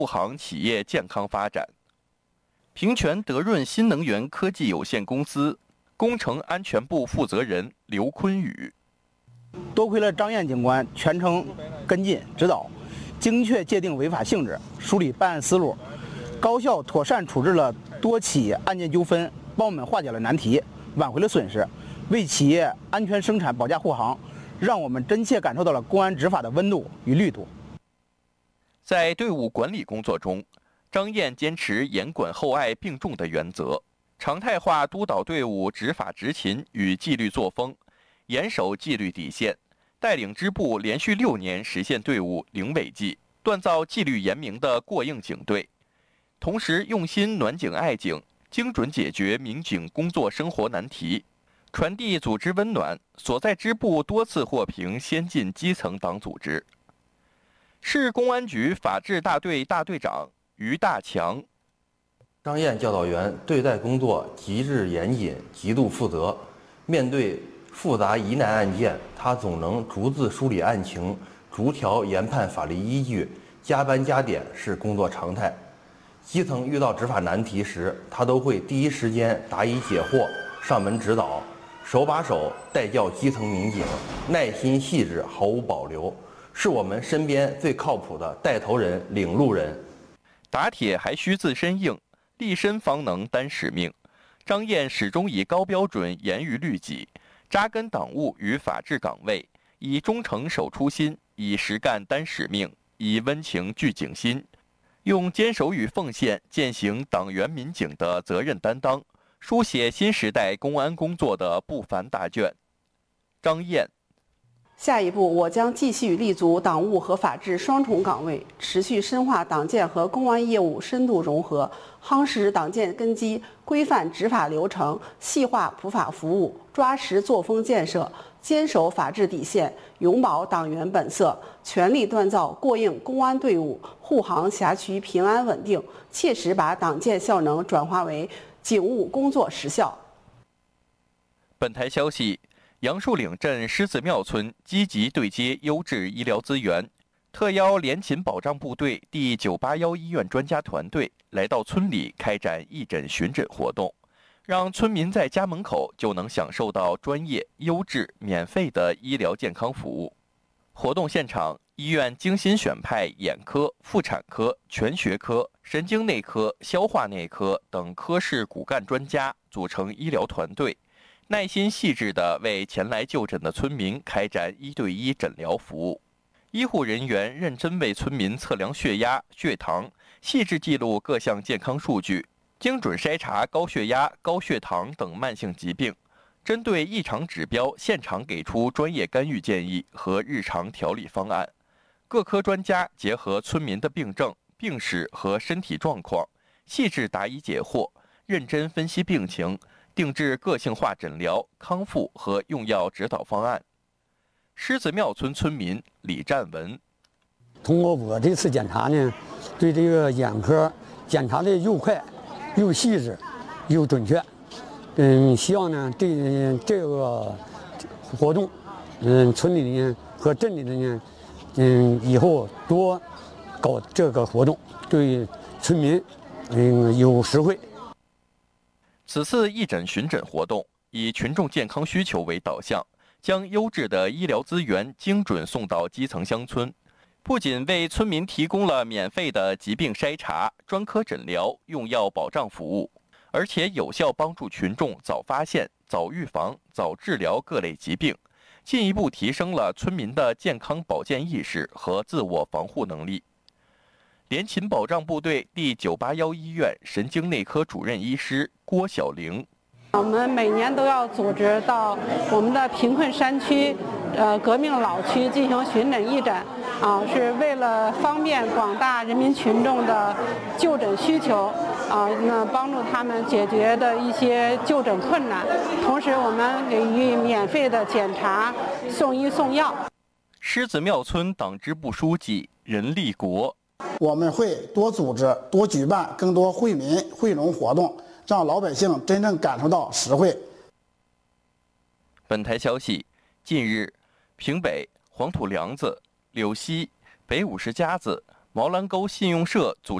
护航企业健康发展。平泉德润新能源科技有限公司工程安全部负责人刘坤宇： 多亏了张燕警官全程跟进指导，精确界定违法性质，梳理办案思路，高效妥善处置了多起案件纠纷，帮我们化解了难题，挽回了损失，为企业安全生产保驾护航，让我们真切感受到了公安执法的温度与力度。 在队伍管理工作中，张燕坚持严管厚爱并重的原则，常态化督导队伍执法执勤与纪律作风，严守纪律底线，带领支部连续6年实现队伍零违纪，锻造纪律严明的过硬警队。同时，用心暖警爱警，精准解决民警工作生活难题，传递组织温暖，所在支部多次获评先进基层党组织。市公安局法制大队大队长于大强： 张燕教导员对待工作极致严谨，极度负责。面对复杂疑难案件，他总能逐字梳理案情，逐条研判法律依据，加班加点是工作常态。基层遇到执法难题时，他都会第一时间答疑解惑，上门指导，手把手带教基层民警，耐心细致，毫无保留，是我们身边最靠谱的带头人、领路人。 打铁还需自身硬，立身方能担使命。张燕始终以高标准严于律己，扎根党务与法治岗位，以忠诚守初心，以实干担使命，以温情聚警心，用坚守与奉献践行党员民警的责任担当，书写新时代公安工作的不凡大卷。张燕： 下一步，我将继续立足党务和法治双重岗位，持续深化党建和公安业务深度融合，夯实党建根基，规范执法流程，细化普法服务，抓实作风建设，坚守法治底线，永葆党员本色，全力锻造过硬公安队伍，护航辖区平安稳定，切实把党建效能转化为警务工作实效。 本台消息，杨树岭镇狮子庙村积极对接优质医疗资源，特邀联勤保障部队第981医院专家团队来到村里开展义诊巡诊活动，让村民在家门口就能享受到专业、优质、免费的医疗健康服务。活动现场，医院精心选派眼科、妇产科、全学科、神经内科、消化内科等科室骨干专家组成医疗团队，耐心细致地为前来就诊的村民开展1对1诊疗服务。医护人员认真为村民测量血压、血糖，细致记录各项健康数据，精准筛查高血压、高血糖等慢性疾病，针对异常指标现场给出专业干预建议和日常调理方案。各科专家结合村民的病症、病史和身体状况，细致答疑解惑，认真分析病情，定制个性化诊疗、康复和用药指导方案。狮子庙村村民李占文： 通过我这次检查呢，对这个眼科检查的又快、又细致、又准确。希望呢对这个活动，村里呢和镇里的呢，以后多搞这个活动，对村民有实惠。 此次义诊巡诊活动以群众健康需求为导向，将优质的医疗资源精准送到基层乡村，不仅为村民提供了免费的疾病筛查、专科诊疗、用药保障服务，而且有效帮助群众早发现、早预防、早治疗各类疾病，进一步提升了村民的健康保健意识和自我防护能力。联勤保障部队第981医院神经内科主任医师郭晓玲： 我们每年都要组织到我们的贫困山区、革命老区进行巡诊义诊，是为了方便广大人民群众的就诊需求，那帮助他们解决的一些就诊困难。同时，我们给予免费的检查、送医送药。 狮子庙村党支部书记任立国： 我们会多组织、多举办更多惠民惠农活动，让老百姓真正感受到实惠。 本台消息，近日，平北、黄土梁子、柳溪、北50家子、 毛兰沟信用社组